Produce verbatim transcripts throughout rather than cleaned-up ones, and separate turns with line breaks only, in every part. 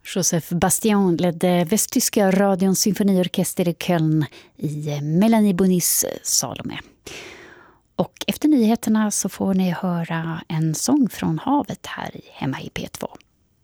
Joseph Bastion ledde västtyska radions symfoniorkester i Köln i Melanie Bonis Salome. Och efter nyheterna så får ni höra en sång från havet här i hemma i P två.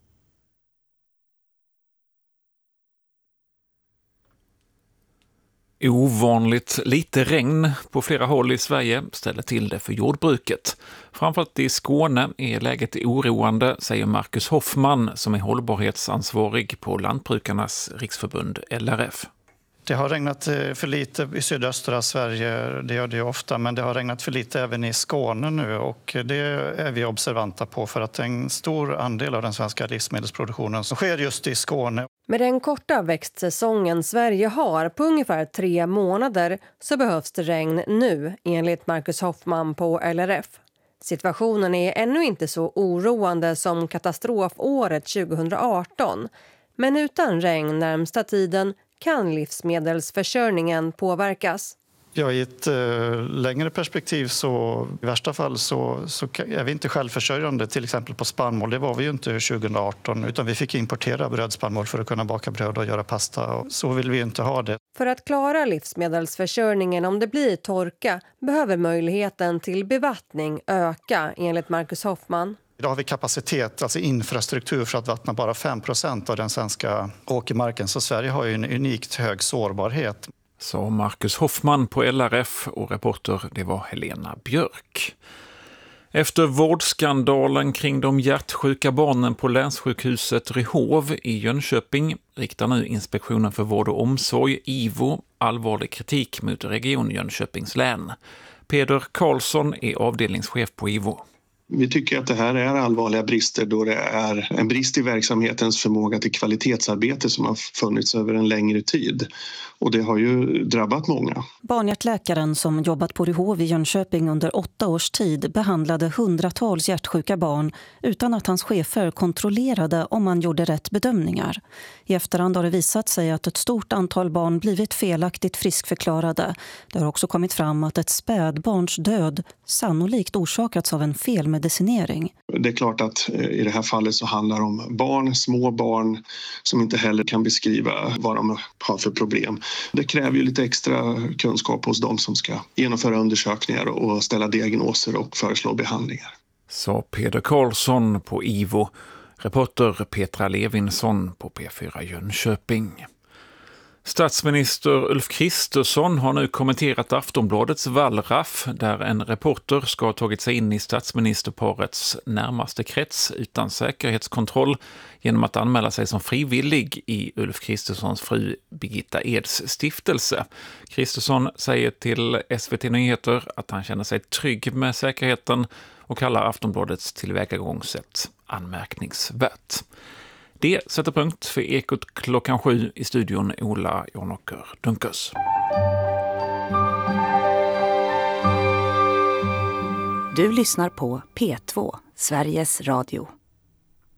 Ovanligt lite regn på flera håll i Sverige ställer till det för jordbruket. Framförallt i Skåne är läget oroande, säger Marcus Hoffman som är hållbarhetsansvarig på Lantbrukarnas riksförbund L R F.
Det har regnat för lite i sydöstra Sverige, det gör det ofta, men det har regnat för lite även i Skåne nu och det är vi observanta på för att en stor andel av den svenska livsmedelsproduktionen som sker just i Skåne.
Med den korta växtsäsongen Sverige har på ungefär tre månader så behövs det regn nu, enligt Marcus Hoffman på L R F. Situationen är ännu inte så oroande som katastrofåret tjugo arton, men utan regn närmsta tiden kan livsmedelsförsörjningen påverkas.
Ja, i ett eh, längre perspektiv så i värsta fall så, så är vi inte självförsörjande till exempel på spannmål. Det var vi ju inte tjugo arton utan vi fick importera brödspannmål för att kunna baka bröd och göra pasta. Och så vill vi inte ha det.
För att klara livsmedelsförsörjningen om det blir torka behöver möjligheten till bevattning öka enligt Marcus Hoffman.
Idag har vi kapacitet, alltså infrastruktur för att vattna bara fem procent av den svenska åkermarken. Så Sverige har ju en unikt hög sårbarhet.
Så Marcus Hoffman på L R F och reporter det var Helena Björk. Efter vårdskandalen kring de hjärtsjuka barnen på länssjukhuset Ryhov i Jönköping riktar nu Inspektionen för vård och omsorg, I V O, allvarlig kritik mot Region Jönköpings län. Peder Karlsson är avdelningschef på I V O.
Vi tycker att det här är allvarliga brister då det är en brist i verksamhetens förmåga till kvalitetsarbete som har funnits över en längre tid. Och det har ju drabbat många.
Barnhjärtläkaren som jobbat på Ryhov i Jönköping under åtta års tid behandlade hundratals hjärtsjuka barn utan att hans chefer kontrollerade om man gjorde rätt bedömningar. I efterhand har det visat sig att ett stort antal barn blivit felaktigt friskförklarade. Det har också kommit fram att ett spädbarns död sannolikt orsakats av en felmedicinering.
Det är klart att i det här fallet så handlar det om barn, små barn som inte heller kan beskriva vad de har för problem. Det kräver ju lite extra kunskap hos dem som ska genomföra undersökningar och ställa diagnoser och föreslå behandlingar.
Så Peder Karlsson på I V O, reporter Petra Levinsson på P fyra Jönköping. Statsminister Ulf Kristersson har nu kommenterat Aftonbladets Wallraff där en reporter ska ha tagit sig in i statsministerparets närmaste krets utan säkerhetskontroll genom att anmäla sig som frivillig i Ulf Kristerssons fru Birgitta Eds stiftelse. Kristersson säger till S V T Nyheter att han känner sig trygg med säkerheten och kallar Aftonbladets tillvägagångssätt anmärkningsvärt. Det sätter punkt för Ekot klockan sju i studion Ola Jonåker Dunkus.
Du lyssnar på P två, Sveriges Radio.